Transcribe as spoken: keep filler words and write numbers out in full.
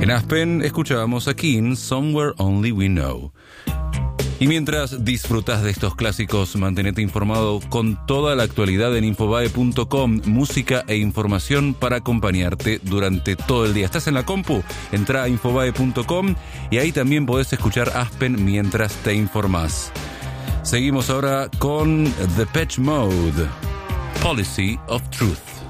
En Aspen escuchábamos a King, Somewhere Only We Know. Y mientras disfrutas de estos clásicos, mantenete informado con toda la actualidad en infobae punto com, música e información para acompañarte durante todo el día. ¿Estás en la compu? Entra a infobae punto com y ahí también podés escuchar Aspen mientras te informás. Seguimos ahora con Depeche Mode, Policy of Truth.